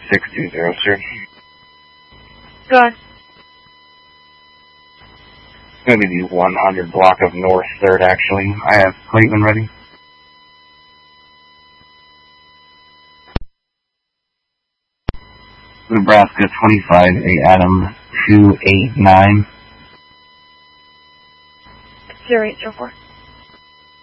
620, sir. Go on. It's going to be the 100 block of North 3rd, actually. I have Cleveland ready. Nebraska 25, A Adam 289. 0804.